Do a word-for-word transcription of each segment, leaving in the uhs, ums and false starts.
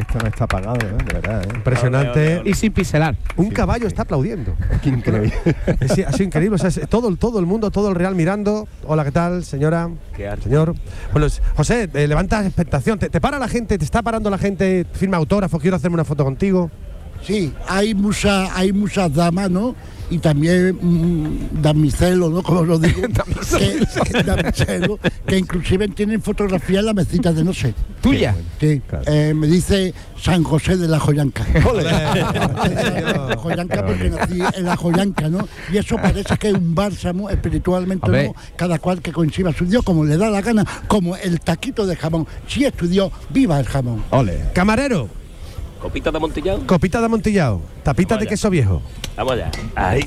esto no está apagado, ¿eh? De verdad, ¿eh? Impresionante. Ole, ole, ole. Y sin pincelar. Un Sí, caballo sí. está aplaudiendo. Qué increíble. Es, ha sido increíble. O sea, es todo, todo el mundo, todo el Real mirando. Hola, ¿qué tal, señora? Qué arte. Señor. Bueno, es- José, eh, levantas expectación. Te, te para la gente, te está parando la gente, firma autógrafos, quiero hacerme una foto contigo. Sí, hay muchas, hay muchas damas, ¿no? Y también mm, damiselos, ¿no? Como lo digo. que, damiselos, que inclusive tienen fotografía en la mesita de noche. ¿Tuya? Sí, Claro. eh, me dice San José de la Joyanca. Ole. La Joyanca porque nací en la Joyanca, ¿no? Y eso parece que es un bálsamo espiritualmente, Hombre. ¿no? Cada cual que coincida su Dios como le da la gana, como el taquito de jamón. Si es tu Dios, viva el jamón. Ole. Camarero, Copita de Montillón. copita de amontillado, tapita de Vaya. queso viejo. Vamos allá. Ahí.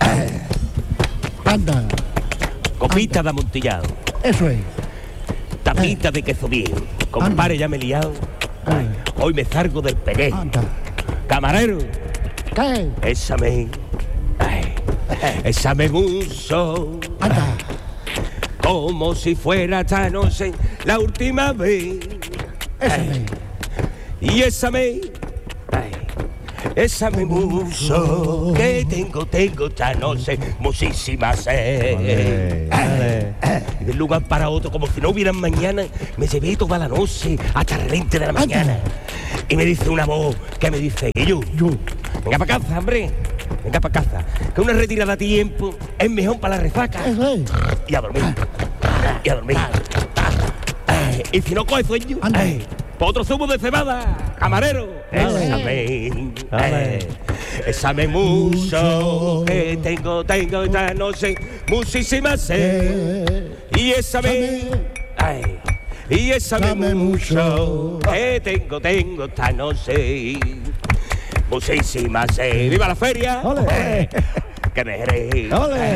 Anda, Copita de amontillado. eso es. Tapita de queso viejo. Compadre, ya me he liado. Ay, hoy me salgo del pegué. Anda. Camarero, ¿Qué? ésame. Ay, ésame mucho. Anda. Como si fuera esta noche la última vez. Eso Ay, es. y ésame. Ay, ésame mucho. Que tengo, tengo esta noche muchísima sed. Ole, ole. Y de un lugar para otro, como si no hubieran mañana, me llevé toda la noche hasta las veinte de la mañana. Y me dice una voz que me dice, y yo, Yo. venga para casa, hombre, venga para casa, que una retirada a tiempo es mejor para la resaca. Eso es. Y a dormir, y a dormir. Ay, y si no coge sueño, Anda. ay, pa' otro zumo de cebada, camarero. Ésame, Dale. eh, ésame mucho, que tengo, tengo esta noche muchísima sed. Eh, Y ésame, ay, y ésame Dame mucho, mucho. que tengo, tengo esta noche muchísima sed. ¡Viva la feria! Ole. ¡Que me queréis! Ole.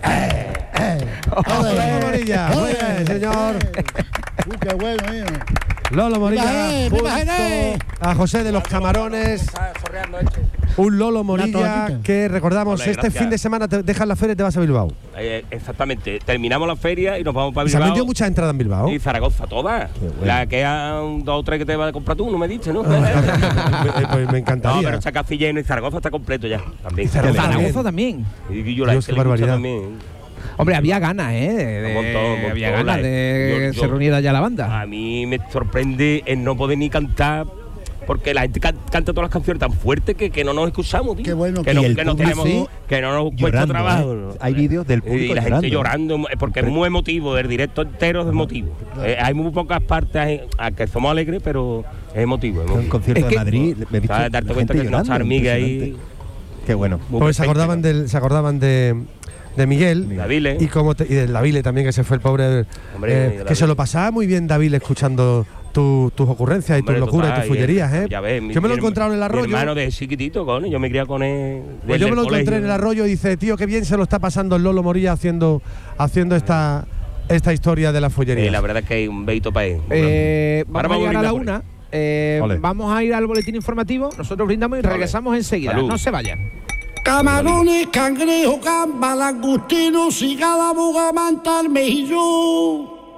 Lolo Morilla, muy bien, señor. Uy, qué bueno, eh. Lolo Morilla, Imaginé, me junto imaginé. a José de los Camarones. Un Lolo Morilla toallita. que recordamos, Ole, este gracias. fin de semana te dejas la feria y te vas a Bilbao. Eh, exactamente, terminamos la feria y nos vamos para Se han Bilbao. vendido muchas entradas en Bilbao. Y Zaragoza, todas. bueno. La que han dos o tres que te vas a comprar tú, no me dices, ¿no? Me- pues me No, encantaría. pero está casi lleno y Zaragoza está completo ya. También. Zaragoza Zaragoza también. Y yo la Dios, que qué le gusta barbaridad. también. Hombre, había ganas, ¿eh? De- Un montón, un montón, había ganas la- de yo- que yo- se reuniera ya la banda. A mí me sorprende el no poder ni cantar. Porque la gente can- canta todas las canciones tan fuertes que, que no nos escuchamos, tío. Qué bueno. Que Y no, el que no público, tenemos, ¿sí? que no nos cuesta Llorando, trabajo. ¿eh? ¿no? Hay vídeos del público Y la gente llorando. llorando, porque es muy emotivo, el directo entero es emotivo. Eh, hay muy pocas partes en- a que somos alegres, pero es emotivo. es En un emotivo. concierto Es que- de Madrid, me he visto Darte la cuenta gente que nuestra llorando, amiga ahí. impresionante. Qué bueno. muy Pues se potente, acordaban, ¿no? del, se acordaban de, de Miguel. Davile. Y, como te- y del Davile también, que se fue el pobre. Hombre, eh, Davile. que se lo pasaba muy bien Davile escuchando tu- tus ocurrencias y Hombre, tus locuras total, y tus fullerías, ¿eh? ya ves, mi- yo me lo he mi encontrado en el herma- arroyo. Mi hermano de chiquitito, con yo me crié con él. Pues desde yo me lo el encontré en colegio. el arroyo y dice, tío, qué bien se lo está pasando el Lolo Morilla haciendo, haciendo esta, esta historia de la follería. Eh, la verdad es que hay un beito para él. Eh, Ahora vamos a llegar a la brindar por una. Eh, Ole. vamos a ir al boletín informativo. Nosotros brindamos y Ole. regresamos enseguida. Salud. No se vayan. Camarones, cangrejo, gamba, langostino, cigala, bogamanta, mejillón.